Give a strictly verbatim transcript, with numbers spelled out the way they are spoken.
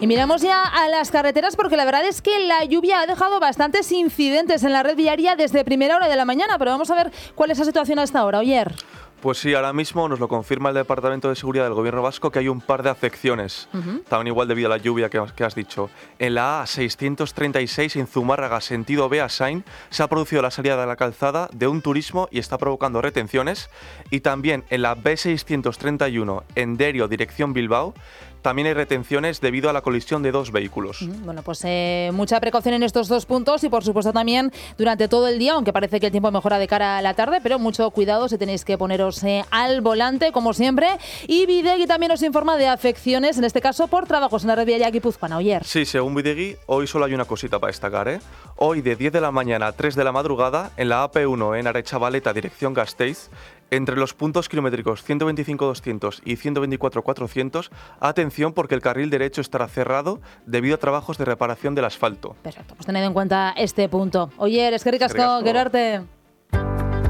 Y miramos ya a las carreteras porque la verdad es que la lluvia ha dejado bastantes incidentes en la red viaria desde primera hora de la mañana, pero vamos a ver cuál es la situación hasta ahora. Oyer. Pues sí, ahora mismo nos lo confirma el Departamento de Seguridad del Gobierno Vasco que hay un par de afecciones, uh-huh. también igual debido a la lluvia que, que has dicho. En la A seiscientos treinta y seis en Zumárraga, sentido Beasain, se ha producido la salida de la calzada de un turismo y está provocando retenciones. Y también en la B seiscientos treinta y uno en Derio, dirección Bilbao, también hay retenciones debido a la colisión de dos vehículos. Bueno, pues eh, mucha precaución en estos dos puntos y por supuesto también durante todo el día, aunque parece que el tiempo mejora de cara a la tarde, pero mucho cuidado si tenéis que poneros eh, al volante, como siempre. Y Bidegui también nos informa de afecciones, en este caso por trabajos en la red viaria guipuzcoana. Oyer. Sí, según Bidegui, hoy solo hay una cosita para destacar, ¿eh? Hoy de diez de la mañana a tres de la madrugada, en la A P uno en Arechavaleta, dirección Gasteiz, entre los puntos kilométricos ciento veinticinco doscientos y ciento veinticuatro cuatrocientos, atención porque el carril derecho estará cerrado debido a trabajos de reparación del asfalto. Perfecto, pues tened en cuenta este punto. Oyer, es que ricasco, quererte.